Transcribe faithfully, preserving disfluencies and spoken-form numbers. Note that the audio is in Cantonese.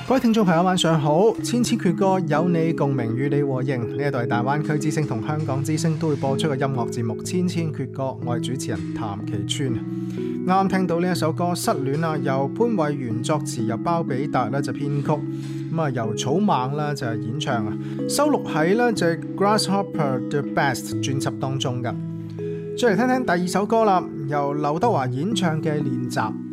各位聽眾朋友晚上好，千千闕歌有你共鳴與你和應，呢一度係大灣區之聲同香港之聲都會播出嘅音樂節目《千千闕歌》，我係主持人譚其川。啱啱聽到呢一首歌《失戀》啊，由潘偉源作詞，由包比達咧就編曲，咁啊由草蜢咧就係演唱啊，收錄喺咧就係 Grasshopper The Best 專輯當中噶。再嚟聽聽第二首歌啦，由劉德華演唱嘅《練習》。